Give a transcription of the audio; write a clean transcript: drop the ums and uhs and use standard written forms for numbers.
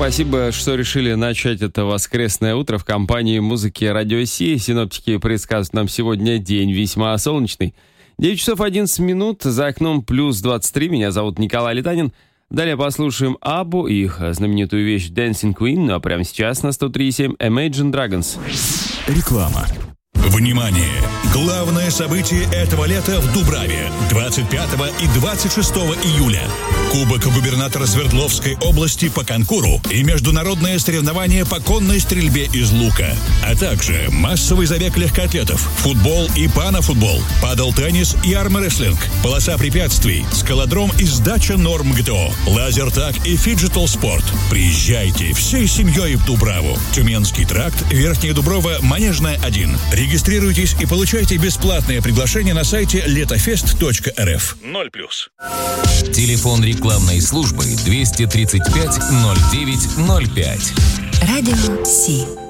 Спасибо, что решили начать это воскресное утро в компании музыки Радио Си. Синоптики предсказывают нам сегодня день весьма солнечный. 9 часов 11 минут, за окном плюс 23. Меня зовут Николай Литанин. Далее послушаем Аббу и их знаменитую вещь Dancing Queen. Ну а прямо сейчас на 103.7 Imagine Dragons. Реклама. Внимание! Главное событие этого лета в Дубраве 25 и 26 июля. Кубок губернатора Свердловской области по конкуру и международное соревнование по конной стрельбе из лука. А также массовый забег легкоатлетов, футбол и панофутбол, падл-теннис и армрестлинг, полоса препятствий, скалодром и сдача норм ГТО, лазертаг и фиджитал спорт. Приезжайте всей семьей в Дубраву. Тюменский тракт, Верхняя Дуброва, Манежная 1. Регистрируйтесь и получайте бесплатное приглашение на сайте letofest.rf. 0+. Телефон рекламной службы 235 09 05. Радио Си.